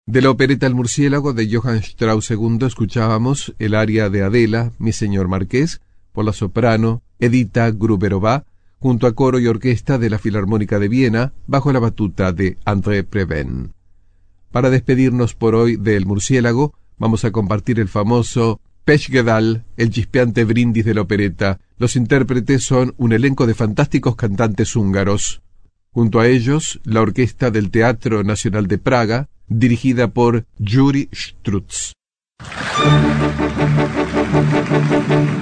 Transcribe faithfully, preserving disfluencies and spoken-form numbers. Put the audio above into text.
De la opereta El murciélago de Johann Strauss segundo escuchábamos el aria de Adela, Mi señor marqués, por la soprano Edita Gruberová, junto a coro y orquesta de la Filarmónica de Viena, bajo la batuta de André Previn. Para despedirnos por hoy de El murciélago, vamos a compartir el famoso Pechgedal, el chispeante brindis de la opereta. Los intérpretes son un elenco de fantásticos cantantes húngaros. Junto a ellos, la orquesta del Teatro Nacional de Praga, dirigida por Gyuri Strutz.